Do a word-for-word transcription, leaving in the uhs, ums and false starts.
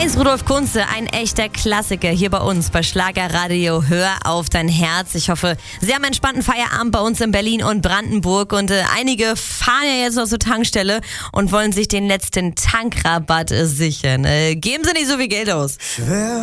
Heinz Rudolf Kunze, ein echter Klassiker hier bei uns bei Schlagerradio. Hör auf dein Herz. Ich hoffe, Sie haben einen entspannten Feierabend bei uns in Berlin und Brandenburg. Und äh, einige fahren ja jetzt noch zur Tankstelle und wollen sich den letzten Tankrabatt äh, sichern. Äh, geben Sie nicht so viel Geld aus. Schwer